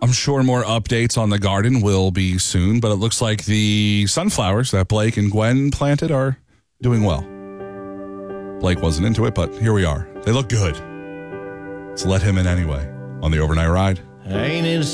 I'm sure more updates on the garden will be soon, but it looks like the sunflowers that Blake and Gwen planted are doing well. Blake wasn't into it, but here we are. They look good. Let's let him in anyway on the Overnight Ride. Ain't it